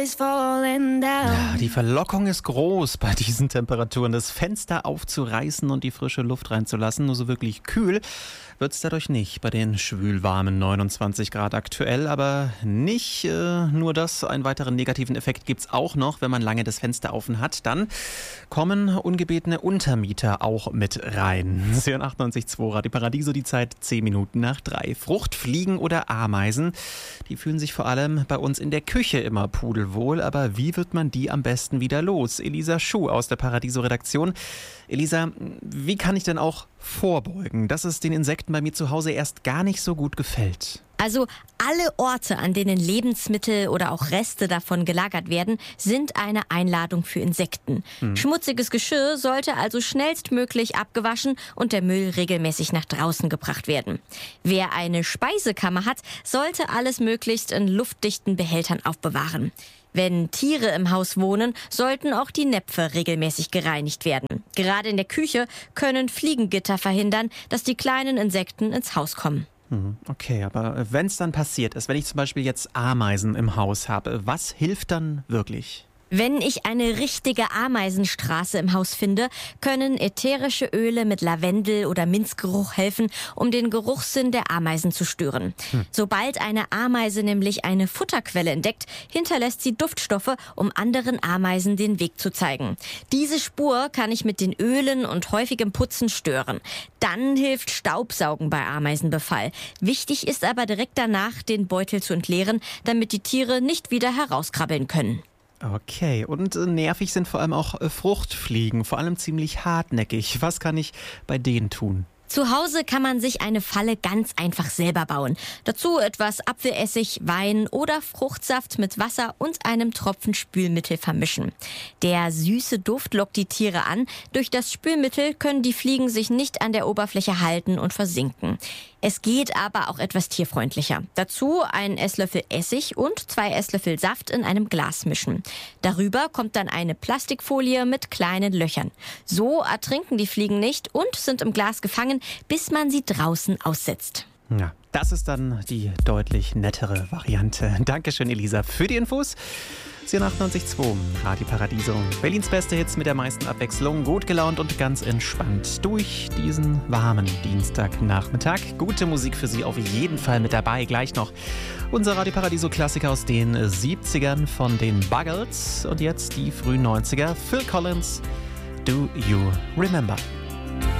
is falling down. Ja, die Verlockung ist groß bei diesen Temperaturen, das Fenster aufzureißen und die frische Luft reinzulassen. Nur so wirklich kühl wird es dadurch nicht bei den schwülwarmen 29 Grad aktuell. Aber nicht nur das, einen weiteren negativen Effekt gibt es auch noch, wenn man lange das Fenster offen hat. Dann kommen ungebetene Untermieter auch mit rein. Sie hören 98.2 Radio Paradiso, die Zeit 10 Minuten nach 3. Fruchtfliegen oder Ameisen, die fühlen sich vor allem bei uns in der Küche immer pudelwohl. Aber wie wird man die am besten wieder los? Elisa Schuh aus der Paradiso-Redaktion. Elisa, wie kann ich denn auch vorbeugen, dass es den Insekten bei mir zu Hause erst gar nicht so gut gefällt? Also alle Orte, an denen Lebensmittel oder auch Reste davon gelagert werden, sind eine Einladung für Insekten. Schmutziges Geschirr sollte also schnellstmöglich abgewaschen und der Müll regelmäßig nach draußen gebracht werden. Wer eine Speisekammer hat, sollte alles möglichst in luftdichten Behältern aufbewahren. Wenn Tiere im Haus wohnen, sollten auch die Näpfe regelmäßig gereinigt werden. Gerade in der Küche können Fliegengitter verhindern, dass die kleinen Insekten ins Haus kommen. Okay, aber wenn es dann passiert ist, wenn ich zum Beispiel jetzt Ameisen im Haus habe, was hilft dann wirklich? Wenn ich eine richtige Ameisenstraße im Haus finde, können ätherische Öle mit Lavendel- oder Minzgeruch helfen, um den Geruchssinn der Ameisen zu stören. Sobald eine Ameise nämlich eine Futterquelle entdeckt, hinterlässt sie Duftstoffe, um anderen Ameisen den Weg zu zeigen. Diese Spur kann ich mit den Ölen und häufigem Putzen stören. Dann hilft Staubsaugen bei Ameisenbefall. Wichtig ist aber direkt danach, den Beutel zu entleeren, damit die Tiere nicht wieder herauskrabbeln können. Okay, und nervig sind vor allem auch Fruchtfliegen, vor allem ziemlich hartnäckig. Was kann ich bei denen tun? Zu Hause kann man sich eine Falle ganz einfach selber bauen. Dazu etwas Apfelessig, Wein oder Fruchtsaft mit Wasser und einem Tropfen Spülmittel vermischen. Der süße Duft lockt die Tiere an. Durch das Spülmittel können die Fliegen sich nicht an der Oberfläche halten und versinken. Es geht aber auch etwas tierfreundlicher. Dazu einen Esslöffel Essig und 2 Esslöffel Saft in einem Glas mischen. Darüber kommt dann eine Plastikfolie mit kleinen Löchern. So ertrinken die Fliegen nicht und sind im Glas gefangen, bis man sie draußen aussetzt. Ja, das ist dann die deutlich nettere Variante. Dankeschön, Elisa, für die Infos. Sie hören 98.2 Radio Paradiso. Berlins beste Hits mit der meisten Abwechslung. Gut gelaunt und ganz entspannt durch diesen warmen Dienstagnachmittag. Gute Musik für Sie auf jeden Fall mit dabei. Gleich noch unser Radio Paradiso Klassiker aus den 70ern von den Buggles. Und jetzt die frühen 90er. Phil Collins, Do You Remember?